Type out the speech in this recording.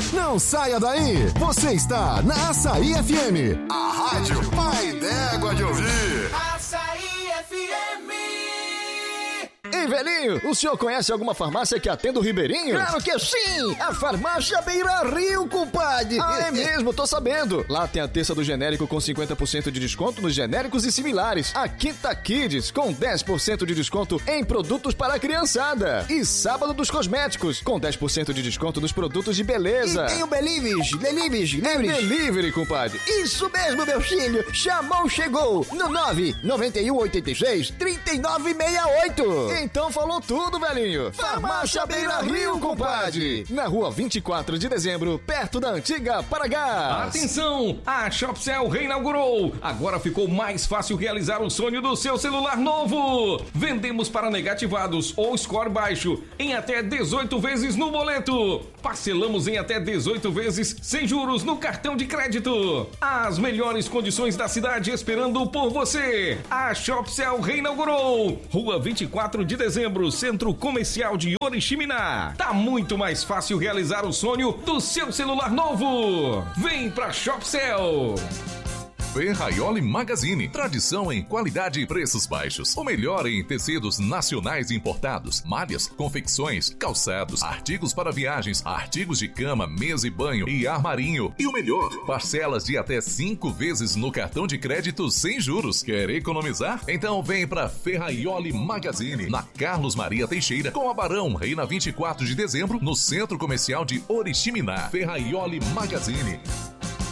Não saia daí. Você está na Açaí FM, a rádio pai d'égua de ouvir. Açaí FM. Ei, velhinho, o senhor conhece alguma farmácia que atenda o Ribeirinho? Claro que sim! A farmácia Beira Rio, compadre! Ah, é mesmo, tô sabendo. Lá tem a terça do genérico com 50% de desconto nos genéricos e similares. A Quinta Kids com 10% de desconto em produtos para a criançada. E sábado dos cosméticos com 10% de desconto nos produtos de beleza. E tem o Belives, Delivery, compadre. Isso mesmo, meu filho! Chamou, chegou! No 99186-3968! Então falou tudo, velhinho. Farmácia Beira Rio, compadre. Na rua 24 de dezembro, perto da antiga Paragás. Atenção! A Shopcell reinaugurou. Agora ficou mais fácil realizar o sonho do seu celular novo. Vendemos para negativados ou score baixo em até 18 vezes no boleto. Parcelamos em até 18 vezes sem juros no cartão de crédito. As melhores condições da cidade esperando por você. A Shopcell reinaugurou. Rua 24 de dezembro, Centro Comercial de Oriximiná. Tá muito mais fácil realizar o sonho do seu celular novo. Vem pra Shopcell. Ferraioli Magazine, tradição em qualidade e preços baixos. O melhor em tecidos nacionais importados, malhas, confecções, calçados, artigos para viagens, artigos de cama, mesa e banho e armarinho. E o melhor, parcelas de até 5 vezes no cartão de crédito sem juros. Quer economizar? Então vem pra Ferraioli Magazine, na Carlos Maria Teixeira, com a Barão, Reina 24 de dezembro, no Centro Comercial de Oriximiná. Ferraioli Magazine.